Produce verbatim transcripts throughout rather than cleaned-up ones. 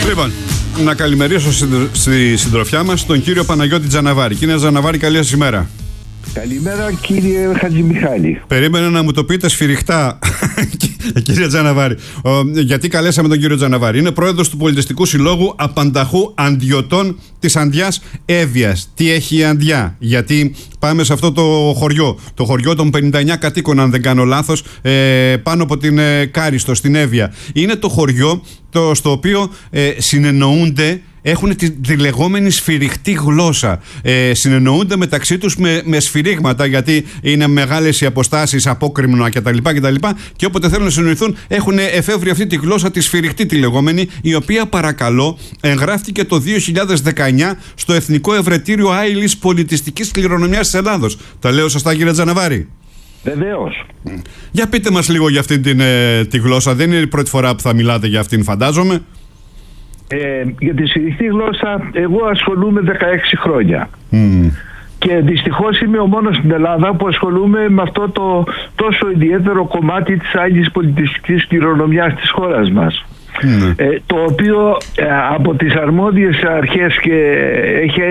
Λοιπόν, να καλημερίσω στη συντροφιά μας τον κύριο Παναγιώτη Τζαναβάρη. Κύριε Τζαναβάρη, καλή σας ημέρα. Καλημέρα κύριε Χατζημιχάλη. Περίμενα να μου το πείτε σφυριχτά, κύριε Τζαναβάρη. Ο, γιατί καλέσαμε τον κύριο Τζαναβάρη. Είναι πρόεδρος του Πολιτιστικού Συλλόγου Απανταχού Αντιωτών της Ανδιάς Εύβοιας. Τι έχει η Ανδιά? Γιατί πάμε σε αυτό το χωριό, το χωριό των πενήντα εννέα κατοίκων, αν δεν κάνω λάθος, ε, πάνω από την ε, Κάριστο, στην Εύβοια. Είναι το χωριό το, στο οποίο ε, συνεννοούνται, έχουν τη, τη λεγόμενη σφυριχτή γλώσσα. Ε, συνεννοούνται μεταξύ τους με, με σφυρίγματα, γιατί είναι μεγάλες οι αποστάσεις, απόκρημνα κτλ. κτλ. Και όποτε θέλουν να συνοηθούν, έχουν εφεύρει αυτή τη γλώσσα, τη σφυριχτή τη λεγόμενη, η οποία, παρακαλώ, εγγράφτηκε το δύο χιλιάδες δεκαεννιά στο Εθνικό Ευρετήριο Άειλης Πολιτιστικής Κληρονομιάς της Ελλάδος. Τα λέω σωστά, κύριε Τζαναβάρη? Βεβαίως. Για πείτε μας λίγο για αυτή την, ε, τη γλώσσα. Δεν είναι η πρώτη φορά που θα μιλάτε για αυτήν, φαντάζομαι. Ε, για τη σφυριχτή γλώσσα εγώ ασχολούμαι δεκαέξι χρόνια. Mm. Και δυστυχώς είμαι ο μόνος στην Ελλάδα που ασχολούμαι με αυτό το τόσο ιδιαίτερο κομμάτι της άειλης πολιτιστικής κληρονομιάς της χώρας μας. Mm. Ε, το οποίο ε, από τις αρμόδιες αρχές και έχει,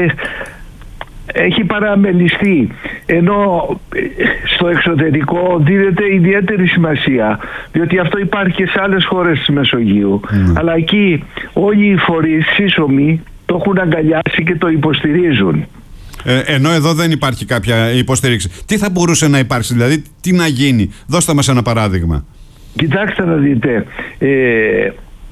έχει παραμεληστεί, ενώ στο εξωτερικό δίνεται ιδιαίτερη σημασία, διότι αυτό υπάρχει και σε άλλες χώρες της Μεσογείου. Mm. Αλλά εκεί όλοι οι φορείς σύσσωμοι το έχουν αγκαλιάσει και το υποστηρίζουν. Ε, ενώ εδώ δεν υπάρχει κάποια υποστήριξη. Τι θα μπορούσε να υπάρξει, δηλαδή, τι να γίνει? Δώστε μας ένα παράδειγμα. Κοιτάξτε να δείτε, ε,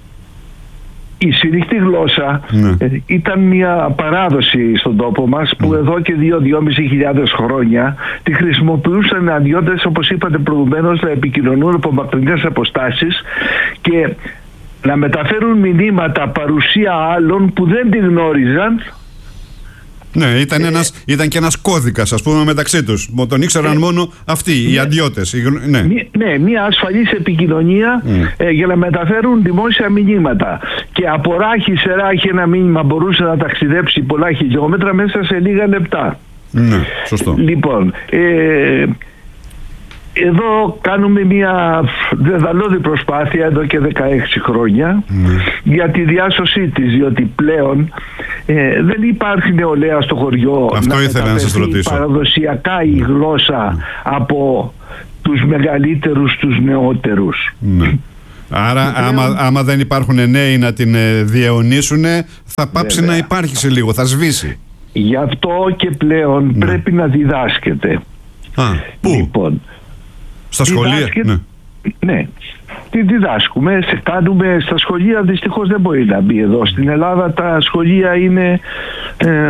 η σφυριχτή γλώσσα ναι. ε, ήταν μια παράδοση στον τόπο μας που ναι. εδώ και δύο με δυόμισι χιλιάδες χρόνια τη χρησιμοποιούσαν αντιώτες, όπως είπατε προηγουμένως, να επικοινωνούν από μακρινές αποστάσεις και να μεταφέρουν μηνύματα, παρουσία άλλων που δεν τη γνώριζαν. Ναι, ήταν, ε, ένας, ήταν και ένας κώδικας, ας πούμε, μεταξύ τους. Τον ήξεραν ε, μόνο αυτοί, ναι, οι αντιώτες. Ναι. ναι, μια ασφαλής επικοινωνία mm. ε, για να μεταφέρουν δημόσια μηνύματα. Και από ράχη σε ράχη ένα μήνυμα μπορούσε να ταξιδέψει πολλά χιλιόμετρα μέσα σε λίγα λεπτά. Ναι, σωστό. Λοιπόν, ε, εδώ κάνουμε μια δεδαλώδη προσπάθεια εδώ και δεκαέξι χρόνια mm. για τη διάσωσή της, διότι πλέον ε, δεν υπάρχει νεολαία στο χωριό. Αυτό να ήθελα να σας ρωτήσω. Παραδοσιακά η γλώσσα mm. από τους μεγαλύτερους τους νεότερους. Mm. Άρα πλέον, άμα, άμα δεν υπάρχουν νέοι να την ε, διαιωνίσουν, θα πάψει βέβαια να υπάρχει σε λίγο, θα σβήσει. Γι' αυτό και πλέον mm. πρέπει να διδάσκεται. Α, πού? Λοιπόν, στα σχολεία, ναι. Ναι, τη διδάσκουμε, σε κάνουμε στα σχολεία, δυστυχώς δεν μπορεί να μπει εδώ. Στην Ελλάδα τα σχολεία είναι ε,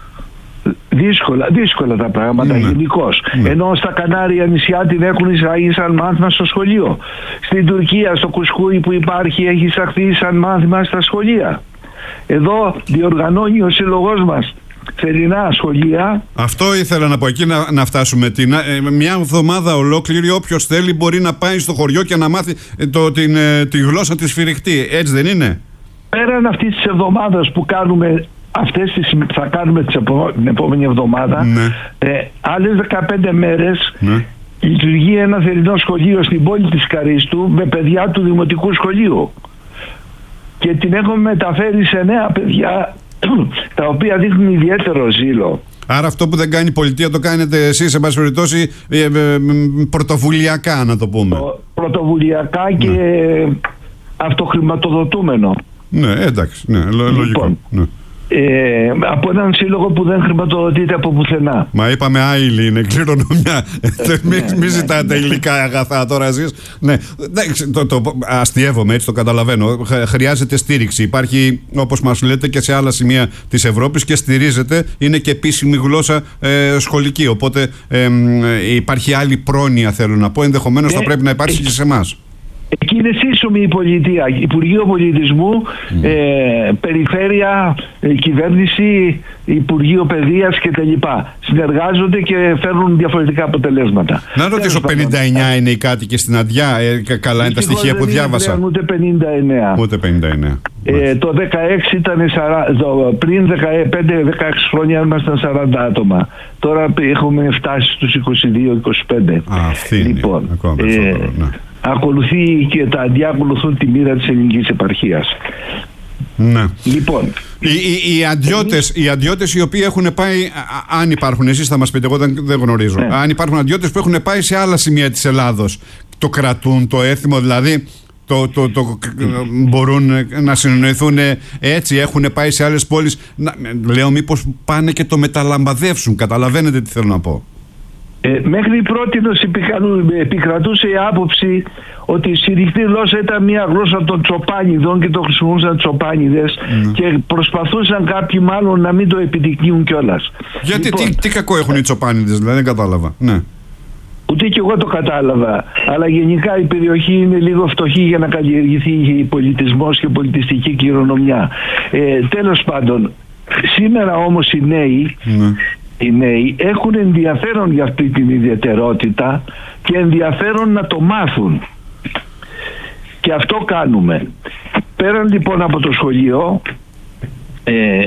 δύσκολα, δύσκολα τα πράγματα, ναι, γενικώς. Ναι. Ενώ στα Κανάρια νησιά την έχουν εισαγεί σαν μάθημα στο σχολείο. Στην Τουρκία, στο Κουσκούι που υπάρχει, έχει εισαχθεί σαν μάθημα στα σχολεία. Εδώ διοργανώνει ο σύλλογός μας θερινά σχολεία. Αυτό ήθελα να πω, εκεί να, να φτάσουμε. Την, ε, μια εβδομάδα ολόκληρη όποιος θέλει μπορεί να πάει στο χωριό και να μάθει ε, το, την, ε, τη γλώσσα της σφυριχτή. Έτσι δεν είναι? Πέραν αυτής της εβδομάδας που κάνουμε, αυτές τις, θα κάνουμε τις επο, την επόμενη εβδομάδα, ναι, ε, άλλες δεκαπέντε μέρες, ναι, λειτουργεί ένα θερινό σχολείο στην πόλη της Καρίστου με παιδιά του δημοτικού σχολείου. Και την έχουμε μεταφέρει σε νέα παιδιά τα οποία δείχνουν ιδιαίτερο ζήλο. Άρα αυτό που δεν κάνει η πολιτεία το κάνετε εσείς, σε πάση περιπτώσει, ε, ε, πρωτοβουλιακά, να το πούμε. Πρωτοβουλιακά και ναι, αυτοχρηματοδοτούμενο. Ναι, εντάξει, ναι, λογικό. Λοιπόν, ναι. Ε, από έναν σύλλογο που δεν χρηματοδοτείται από πουθενά. Μα είπαμε άειλη, είναι κληρονομιά. Μην ναι, μη ζητάτε ναι, υλικά αγαθά τώρα εσείς. Ναι, το, το, το αστειεύομαι, έτσι το καταλαβαίνω. Χρειάζεται στήριξη. Υπάρχει, όπως μας λέτε, και σε άλλα σημεία της Ευρώπης και στηρίζεται. Είναι και επίσημη γλώσσα ε, σχολική. Οπότε ε, ε, υπάρχει άλλη πρόνοια, θέλω να πω. Ενδεχομένως ε, θα πρέπει να υπάρξει ε, και σε εμάς. Εκεί είναι σύσσωμη η πολιτεία, Υπουργείο Πολιτισμού, mm. ε, Περιφέρεια, ε, Κυβέρνηση, Υπουργείο Παιδείας κτλ. Συνεργάζονται και φέρνουν διαφορετικά αποτελέσματα. Να ρωτήσω, πενήντα εννέα είναι οι κάτοικοι στην Ανδιά? Ε, καλά είναι τα στοιχεία που διάβασα? Δεν ούτε πενήντα εννέα. Ούτε πενήντα εννέα. Ε, το δεκαέξι ήταν σαράντα, το, πριν δεκαπέντε δεκαέξι χρόνια ήμασταν σαράντα άτομα. Τώρα έχουμε φτάσει στους είκοσι δύο είκοσι πέντε. Α, αυτή είναι. Λοιπόν, ακόμα περισσότερο, ναι. Ακολουθεί και τα Ανδιά ακολουθούν τη μοίρα της ελληνικής επαρχίας. Ναι. Λοιπόν, οι, οι, οι, αντιώτες, οι αντιώτες οι οποίοι έχουν πάει, α, αν υπάρχουν, εσείς θα μας πείτε, εγώ δεν, δεν γνωρίζω, ναι. αν υπάρχουν αντιώτες που έχουν πάει σε άλλα σημεία της Ελλάδος, το κρατούν το έθιμο, δηλαδή το, το, το, το μπορούν να συνεννοηθούν έτσι, έχουν πάει σε άλλες πόλεις, να, λέω μήπως πάνε και το μεταλαμπαδεύσουν, καταλαβαίνετε τι θέλω να πω. Ε, μέχρι πρώτη επικρατούσε η άποψη ότι η συρρηχτή γλώσσα ήταν μια γλώσσα των τσοπάνιδων και το χρησιμοποιούσαν τσοπάνιδες mm. και προσπαθούσαν κάποιοι μάλλον να μην το επιδεικνύουν κιόλας. Γιατί λοιπόν, τι, τι κακό έχουν οι τσοπάνιδες, δηλαδή δεν κατάλαβα. Ναι. Ούτε και εγώ το κατάλαβα, αλλά γενικά η περιοχή είναι λίγο φτωχή για να καλλιεργηθεί πολιτισμός και πολιτιστική κληρονομιά. Ε, τέλος πάντων, σήμερα όμως οι νέοι mm. οι νέοι έχουν ενδιαφέρον για αυτή την ιδιαιτερότητα και ενδιαφέρον να το μάθουν. Και αυτό κάνουμε. Πέραν λοιπόν από το σχολείο, ε,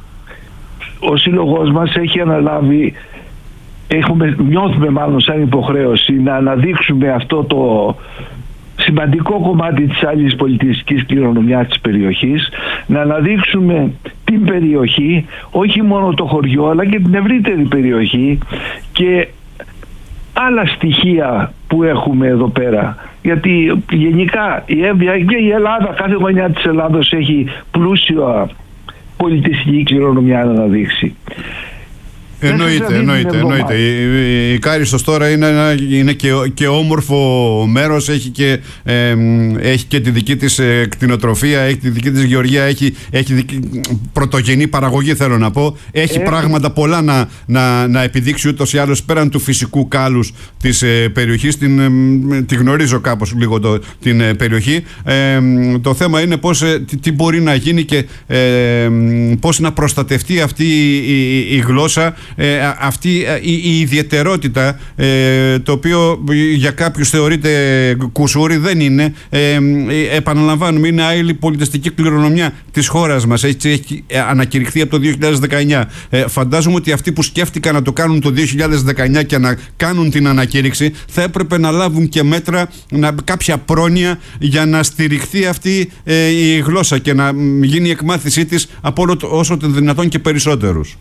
ο σύλλογός μας έχει αναλάβει, έχουμε, νιώθουμε μάλλον σαν υποχρέωση να αναδείξουμε αυτό το σημαντικό κομμάτι της άλλης πολιτιστικής κληρονομιάς της περιοχής, να αναδείξουμε την περιοχή, όχι μόνο το χωριό αλλά και την ευρύτερη περιοχή και άλλα στοιχεία που έχουμε εδώ πέρα, γιατί γενικά η Εύβοια και η Ελλάδα, κάθε γωνιά της Ελλάδος έχει πλούσια πολιτιστική κληρονομιά να αναδείξει. Εννοείται, εννοείται, εννοείται. Η, η Κάριστος τώρα είναι, ένα, είναι και, και όμορφο μέρος, έχει και, ε, έχει και τη δική της ε, κτηνοτροφία, έχει τη δική της γεωργία, έχει, έχει δική, πρωτογενή παραγωγή, θέλω να πω. Έχει ε, πράγματα πολλά να, να, να επιδείξει ούτως ή άλλως πέραν του φυσικού κάλους της ε, περιοχής. Την, ε, τη γνωρίζω κάπως λίγο το, την ε, περιοχή. Ε, το θέμα είναι πώς, ε, τι, τι μπορεί να γίνει και ε, πώς να προστατευτεί αυτή η, η, η γλώσσα. Ε, αυτή ε, η, η ιδιαιτερότητα, ε, το οποίο για κάποιους θεωρείται κουσούρι, δεν είναι. ε, ε, επαναλαμβάνουμε, είναι άειλη πολιτιστική κληρονομιά της χώρας μας, έτσι έχει ανακηρυχθεί από το δύο χιλιάδες δεκαεννιά. ε, φαντάζομαι ότι αυτοί που σκέφτηκαν να το κάνουν το δύο χιλιάδες δεκαεννιά και να κάνουν την ανακήρυξη θα έπρεπε να λάβουν και μέτρα, να, κάποια πρόνοια για να στηριχθεί αυτή ε, η γλώσσα και να γίνει η εκμάθησή της από όλο, όσο το δυνατόν και περισσότερους.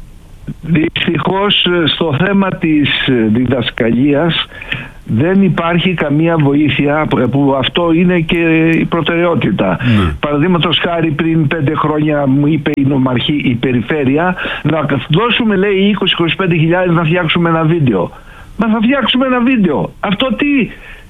Δυστυχώς στο θέμα της διδασκαλίας δεν υπάρχει καμία βοήθεια, που αυτό είναι και η προτεραιότητα. Mm. Παραδείγματος χάρη, πριν πέντε χρόνια μου είπε η νομαρχή, η περιφέρεια, να δώσουμε, λέει, είκοσι με είκοσι πέντε χιλιάδες να φτιάξουμε ένα βίντεο. Μα θα φτιάξουμε ένα βίντεο. Αυτό τι,